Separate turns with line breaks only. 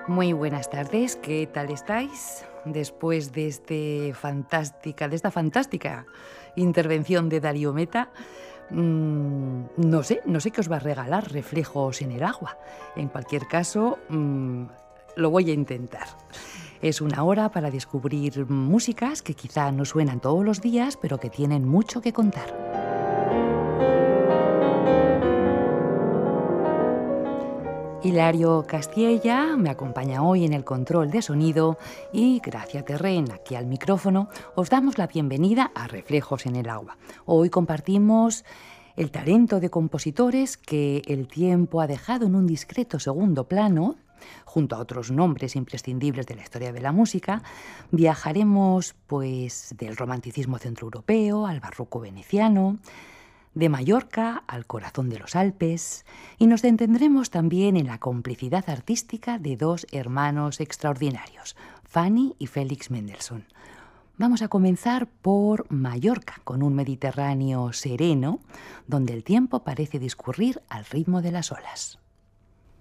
Muy buenas tardes, ¿qué tal estáis? Después de esta fantástica intervención de Darío Meta, no sé qué os va a regalar Reflejos en el agua. En cualquier caso, lo voy a intentar. Es una hora para descubrir músicas que quizá no suenan todos los días, pero que tienen mucho que contar. Hilario Castilla me acompaña hoy en el control de sonido y Gracia Terren, aquí al micrófono, os damos la bienvenida a Reflejos en el agua. Hoy compartimos el talento de compositores que el tiempo ha dejado en un discreto segundo plano. Junto a otros nombres imprescindibles de la historia de la música, viajaremos pues del romanticismo centroeuropeo al barroco veneciano, de Mallorca al corazón de los Alpes, y nos detendremos también en la complicidad artística de dos hermanos extraordinarios, Fanny y Félix Mendelssohn. Vamos a comenzar por Mallorca, con un Mediterráneo sereno, donde el tiempo parece discurrir al ritmo de las olas.